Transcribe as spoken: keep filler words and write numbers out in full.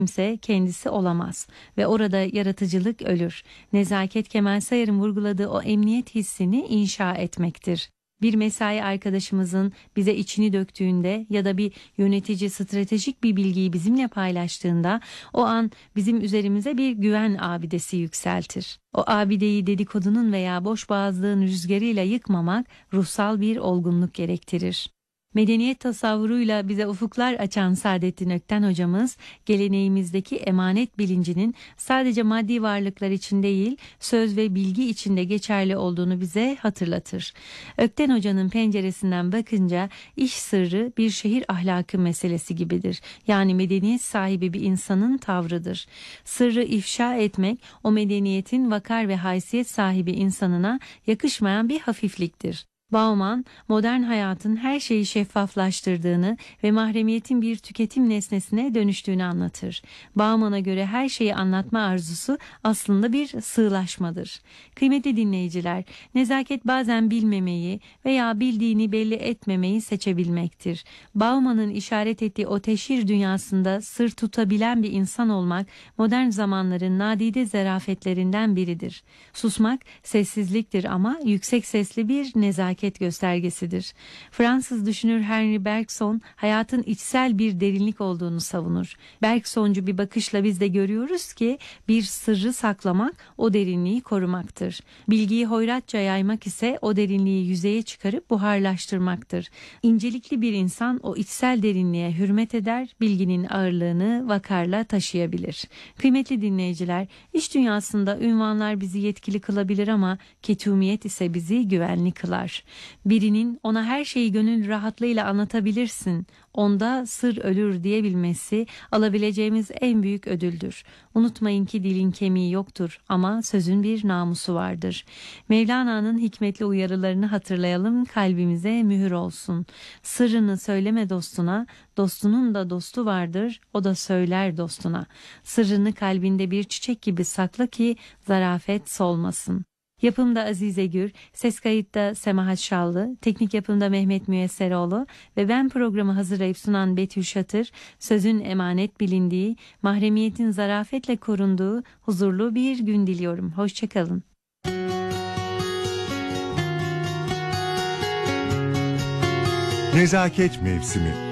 kimse kendisi olamaz ve orada yaratıcılık ölür. Nezaket, Kemal Sayar'ın vurguladığı o emniyet hissini inşa etmektir. Bir mesai arkadaşımızın bize içini döktüğünde ya da bir yönetici stratejik bir bilgiyi bizimle paylaştığında o an bizim üzerimize bir güven abidesi yükseltir. O abideyi dedikodunun veya boşboğazlığın rüzgarıyla yıkmamak ruhsal bir olgunluk gerektirir. Medeniyet tasavvuruyla bize ufuklar açan Saadettin Ökten hocamız, geleneğimizdeki emanet bilincinin sadece maddi varlıklar için değil, söz ve bilgi içinde geçerli olduğunu bize hatırlatır. Ökten hocanın penceresinden bakınca iş sırrı bir şehir ahlakı meselesi gibidir. Yani medeniyet sahibi bir insanın tavrıdır. Sırrı ifşa etmek, o medeniyetin vakar ve haysiyet sahibi insanına yakışmayan bir hafifliktir. Bauman, modern hayatın her şeyi şeffaflaştırdığını ve mahremiyetin bir tüketim nesnesine dönüştüğünü anlatır. Bauman'a göre her şeyi anlatma arzusu aslında bir sığlaşmadır. Kıymetli dinleyiciler, nezaket bazen bilmemeyi veya bildiğini belli etmemeyi seçebilmektir. Bauman'ın işaret ettiği o teşhir dünyasında sır tutabilen bir insan olmak, modern zamanların nadide zarafetlerinden biridir. Susmak, sessizliktir ama yüksek sesli bir nezaket göstergesidir. Fransız düşünür Henri Bergson hayatın içsel bir derinlik olduğunu savunur. Bergsoncu bir bakışla biz de görüyoruz ki bir sırrı saklamak o derinliği korumaktır. Bilgiyi hoyratça yaymak ise o derinliği yüzeye çıkarıp buharlaştırmaktır. İncelikli bir insan o içsel derinliğe hürmet eder, bilginin ağırlığını vakarla taşıyabilir. Kıymetli dinleyiciler, iş dünyasında ünvanlar bizi yetkili kılabilir ama ketumiyet ise bizi güvenli kılar. Birinin ona her şeyi gönül rahatlığıyla anlatabilirsin, onda sır ölür diyebilmesi alabileceğimiz en büyük ödüldür. Unutmayın ki dilin kemiği yoktur ama sözün bir namusu vardır. Mevlana'nın hikmetli uyarılarını hatırlayalım, kalbimize mühür olsun. Sırrını söyleme dostuna, dostunun da dostu vardır, o da söyler dostuna. Sırrını kalbinde bir çiçek gibi sakla ki zarafet solmasın. Yapımda Azize Gür, ses kayıtta Semahat Şallı, teknik yapımda Mehmet Müyesseroğlu ve ben programı hazırlayıp sunan Betül Şatır, sözün emanet bilindiği, mahremiyetin zarafetle korunduğu huzurlu bir gün diliyorum. Hoşçakalın. Nezaket mevsimi.